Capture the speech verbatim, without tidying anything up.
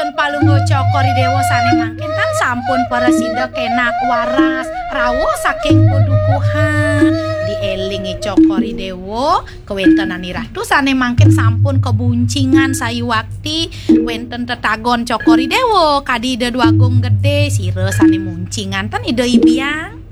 wenten palunggo Cokori Dewo sane mangkin kan sampun paresida kenak waras rawuh saking padukuhan dielingi Cokori Dewo kewentenani ratu sane mangkin sampun kebuncingan sayu wakti wenten tetagon Cokori Dewo kadi ide duagung gede sire sane muncingan tan ide ibiang